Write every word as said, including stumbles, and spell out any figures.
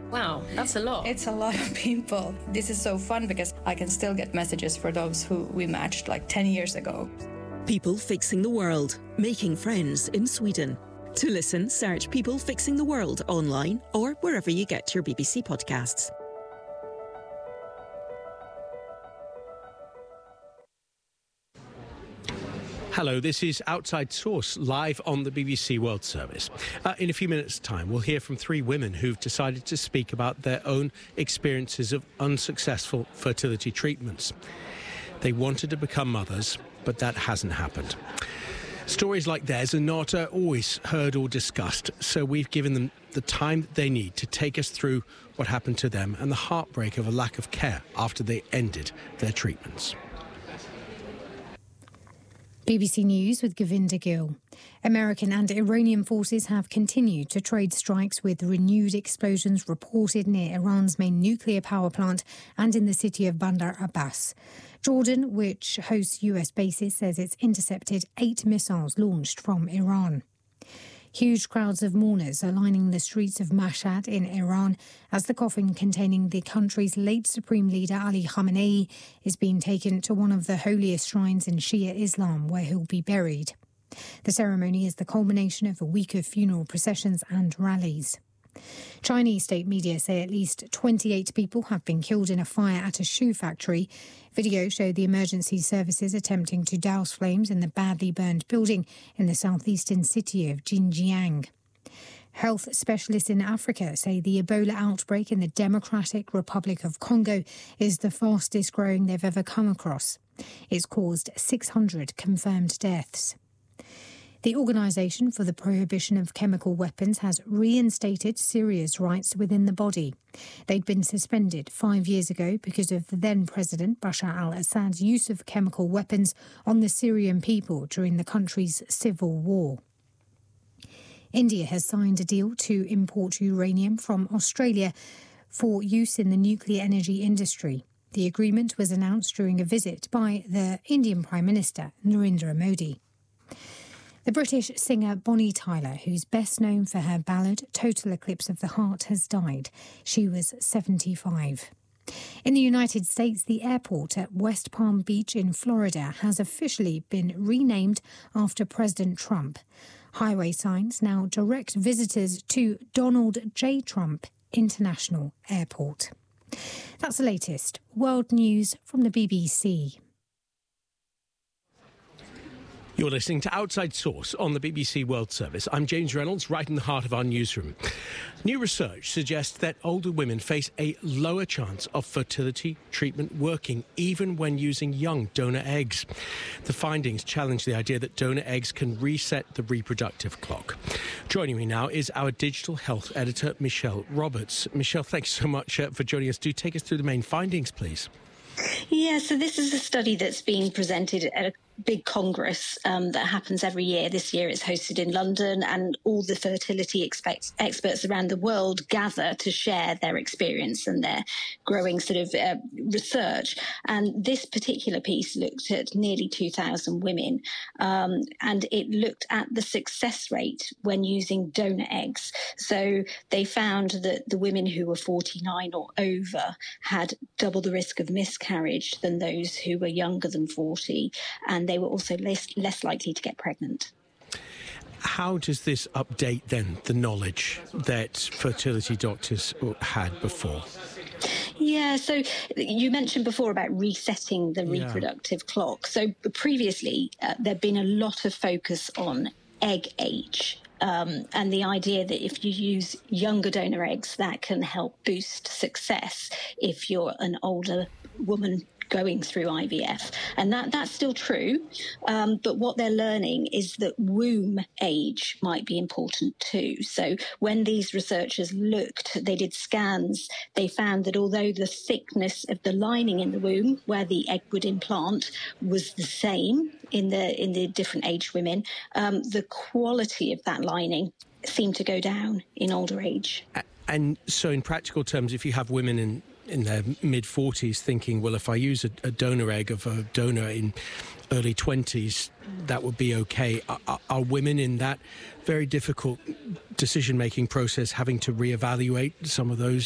Wow, that's a lot. It's a lot of people. This is so fun because I can still get messages for those who we matched like ten years ago. People Fixing the World, Making Friends in Sweden. To listen, search People Fixing the World online or wherever you get your B B C podcasts. Hello, this is Outside Source, live on the B B C World Service. Uh, in a few minutes' time, we'll hear from three women who've decided to speak about their own experiences of unsuccessful fertility treatments. They wanted to become mothers, but that hasn't happened. Stories like theirs are not uh, always heard or discussed, so we've given them the time that they need to take us through what happened to them and the heartbreak of a lack of care after they ended their treatments. B B C News with Govinda Gill. American and Iranian forces have continued to trade strikes with renewed explosions reported near Iran's main nuclear power plant and in the city of Bandar Abbas. Jordan, which hosts U S bases, says it's intercepted eight missiles launched from Iran. Huge crowds of mourners are lining the streets of Mashhad in Iran as the coffin containing the country's late Supreme Leader Ali Khamenei is being taken to one of the holiest shrines in Shia Islam where he'll be buried. The ceremony is the culmination of a week of funeral processions and rallies. Chinese state media say at least twenty-eight people have been killed in a fire at a shoe factory. Video showed the emergency services attempting to douse flames in the badly burned building in the southeastern city of Xinjiang. Health specialists in Africa say the Ebola outbreak in the Democratic Republic of Congo is the fastest growing they've ever come across. It's caused six hundred confirmed deaths. The Organisation for the Prohibition of Chemical Weapons has reinstated Syria's rights within the body. They'd been suspended five years ago because of the then-President Bashar al-Assad's use of chemical weapons on the Syrian people during the country's civil war. India has signed a deal to import uranium from Australia for use in the nuclear energy industry. The agreement was announced during a visit by the Indian Prime Minister, Narendra Modi. The British singer Bonnie Tyler, who's best known for her ballad Total Eclipse of the Heart, has died. She was seventy-five. In the United States, the airport at West Palm Beach in Florida has officially been renamed after President Trump. Highway signs now direct visitors to Donald J. Trump International Airport. That's the latest world news from the B B C. You're listening to Outside Source on the B B C World Service. I'm James Reynolds, right in the heart of our newsroom. New research suggests that older women face a lower chance of fertility treatment working, even when using young donor eggs. The findings challenge the idea that donor eggs can reset the reproductive clock. Joining me now is our digital health editor, Michelle Roberts. Michelle, thanks so much uh, for joining us. Do take us through the main findings, please. Yeah, so this is a study that's been presented at a big congress um, that happens every year. This year it's hosted in London, and all the fertility expect- experts around the world gather to share their experience and their growing sort of uh, research. And this particular piece looked at nearly two thousand women, um, and it looked at the success rate when using donor eggs. So they found that the women who were forty-nine or over had double the risk of miscarriage than those who were younger than forty, and they were also less, less likely to get pregnant. How does this update, then, the knowledge that fertility doctors had before? Yeah, so you mentioned before about resetting the Yeah. reproductive clock. So previously, uh, there'd been a lot of focus on egg age. Um, and the idea that if you use younger donor eggs, that can help boost success if you're an older woman going through I V F. And that that's still true. Um, but what they're learning is that womb age might be important too. So when these researchers looked, they did scans, they found that although the thickness of the lining in the womb where the egg would implant was the same in the in the different aged women, um, the quality of that lining seemed to go down in older age. And so in practical terms, if you have women in in their mid-forties thinking, well, if I use a, a donor egg of a donor in early twenties, that would be okay. Are, are women in that very difficult decision-making process having to reevaluate some of those